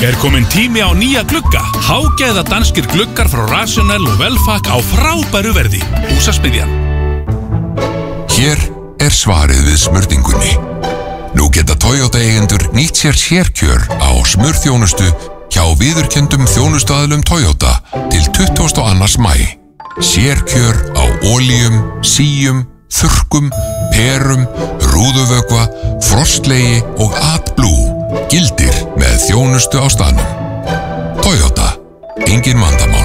Komin tími á nýja glugga. Hágæða danskir gluggar frá Rational og Velfak á frábæru verði. Húsasmiðjan. Hér svarið við smurningunni. Nú geta Toyota eigendur nýtt sér sérkjör á smurþjónustu hjá viðurkenndum þjónustuaðilum Toyota til 22. maí. Sérkjör á olíum, síum, þurrkum, perum, rúðuvökva, frostlegi og AdBlue gildir með þjónustu á staðnum. Toyota, engin vandamál.